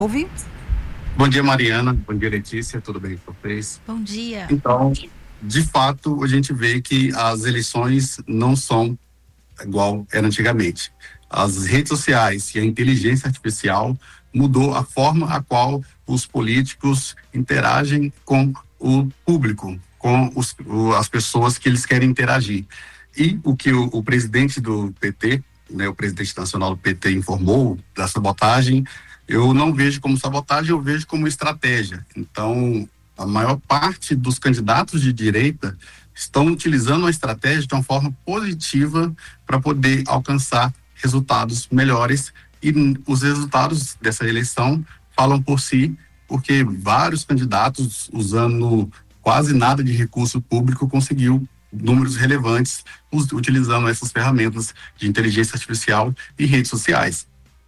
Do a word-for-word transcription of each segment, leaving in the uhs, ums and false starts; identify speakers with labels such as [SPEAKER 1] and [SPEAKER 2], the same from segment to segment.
[SPEAKER 1] Ouve?
[SPEAKER 2] Bom dia, Mariana. Bom dia, Letícia. Tudo bem com vocês?
[SPEAKER 1] Bom dia.
[SPEAKER 2] Então, de fato, a gente vê que as eleições não são igual era antigamente. As redes sociais e a inteligência artificial mudou a forma a qual os políticos interagem com o público, com os, o, as pessoas que eles querem interagir. E o que o, o presidente do P T, né, o presidente nacional do P T informou da sabotagem, eu não vejo como sabotagem, eu vejo como estratégia. Então, a maior parte dos candidatos de direita estão utilizando a estratégia de uma forma positiva para poder alcançar resultados melhores, e os resultados dessa eleição falam por si, porque vários candidatos, usando quase nada de recurso público, conseguiu números relevantes utilizando essas ferramentas de inteligência artificial e redes sociais.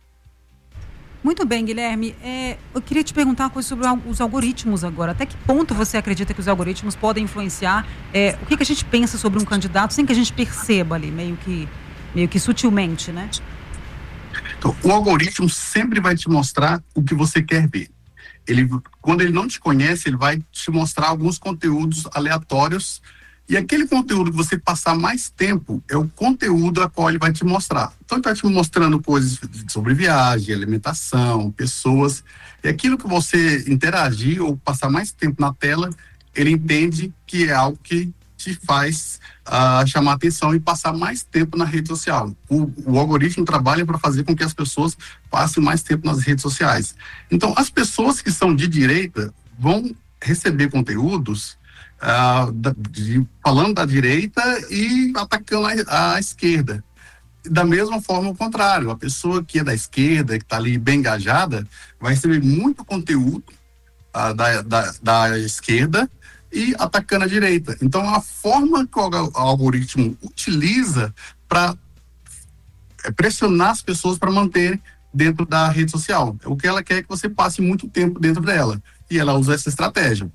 [SPEAKER 1] Muito bem, Guilherme. É, eu queria te perguntar uma coisa sobre os algoritmos agora. Até que ponto você acredita que os algoritmos podem influenciar é, o que, que a gente pensa sobre um candidato sem que a gente perceba ali, meio que, meio que sutilmente, né?
[SPEAKER 2] Então, o algoritmo sempre vai te mostrar o que você quer ver. Ele, quando ele não te conhece, ele vai te mostrar alguns conteúdos aleatórios, e aquele conteúdo que você passar mais tempo é o conteúdo a qual ele vai te mostrar. Então, ele está te mostrando coisas sobre viagem, alimentação, pessoas. E aquilo que você interagir ou passar mais tempo na tela, ele entende que é algo que te faz uh, chamar atenção e passar mais tempo na rede social. O, o algoritmo trabalha para fazer com que as pessoas passem mais tempo nas redes sociais. Então, as pessoas que são de direita vão receber conteúdos Uh, da, de, falando da direita e atacando a, a esquerda. Da mesma forma, o contrário, a pessoa que é da esquerda, que está ali bem engajada, vai receber muito conteúdo uh, da, da, da esquerda e atacando a direita. Então, a forma que o, o algoritmo utiliza para pressionar as pessoas para manterem dentro da rede social. O que ela quer é que você passe muito tempo dentro dela, e ela usa essa estratégia.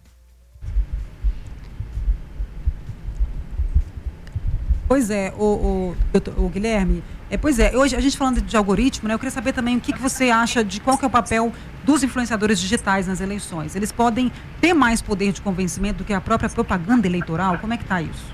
[SPEAKER 1] Pois é, o, o, o Guilherme, é, pois é, hoje a gente falando de algoritmo, né, eu queria saber também o que, que você acha de qual que é o papel dos influenciadores digitais nas eleições. Eles podem ter mais poder de convencimento do que a própria propaganda eleitoral? Como é que está isso?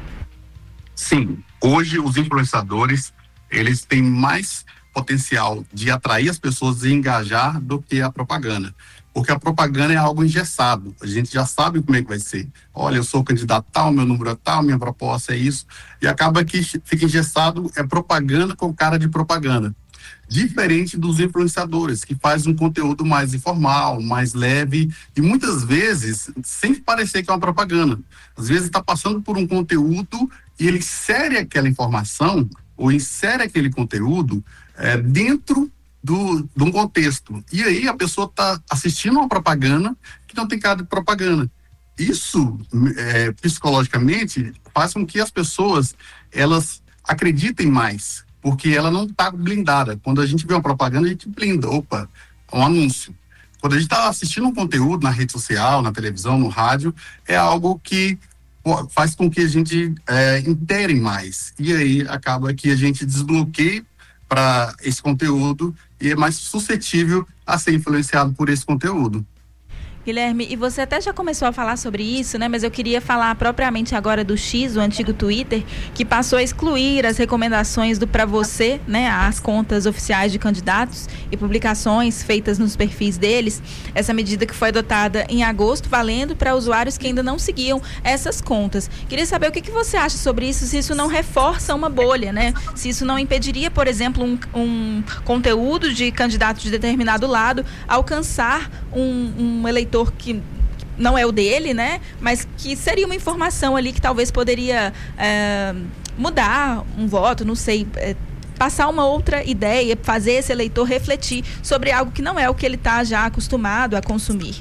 [SPEAKER 2] Sim, hoje os influenciadores, eles têm mais potencial de atrair as pessoas e engajar do que a propaganda. Porque a propaganda é algo engessado. A gente já sabe como é que vai ser. Olha, eu sou candidato tal, meu número é tal, minha proposta é isso. E acaba que fica engessado, é propaganda com cara de propaganda. Diferente dos influenciadores, que faz um conteúdo mais informal, mais leve, e muitas vezes, sem parecer que é uma propaganda. Às vezes está passando por um conteúdo e ele insere aquela informação, ou insere aquele conteúdo é, dentro Do, de um contexto. E aí a pessoa está assistindo uma propaganda que não tem cara de propaganda. Isso, é, psicologicamente, faz com que as pessoas, elas acreditem mais, porque ela não está blindada. Quando a gente vê uma propaganda, a gente blinda. Opa, é um anúncio. Quando a gente está assistindo um conteúdo na rede social, na televisão, no rádio, é algo que faz com que a gente é, intere mais. E aí acaba que a gente desbloqueia para esse conteúdo e é mais suscetível a ser influenciado por esse conteúdo.
[SPEAKER 3] Guilherme, e você até já começou a falar sobre isso, né? Mas eu queria falar propriamente agora do X, o antigo Twitter, que passou a excluir as recomendações do Pra Você, né? As contas oficiais de candidatos e publicações feitas nos perfis deles. Essa medida que foi adotada em agosto, valendo para usuários que ainda não seguiam essas contas. Queria saber o que, que você acha sobre isso, se isso não reforça uma bolha, né? Se isso não impediria, por exemplo, um, um conteúdo de candidato de determinado lado alcançar um, um eleitor que não é o dele, né? Mas que seria uma informação ali que talvez poderia é, mudar um voto, não sei, é, passar uma outra ideia, fazer esse eleitor refletir sobre algo que não é o que ele está já acostumado a consumir.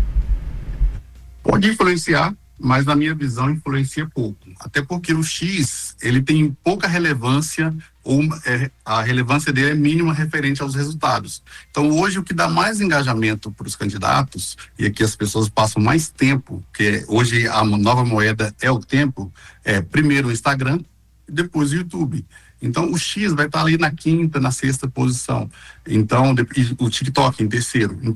[SPEAKER 2] Pode influenciar, mas na minha visão influencia pouco. Até porque o X, ele tem pouca relevância, ou é, a relevância dele é mínima referente aos resultados. Então hoje o que dá mais engajamento para os candidatos, e aqui as pessoas passam mais tempo, que hoje a nova moeda é o tempo, é primeiro o Instagram e depois o YouTube. Então, o X vai estar ali na quinta, na sexta posição. Então, o TikTok em terceiro.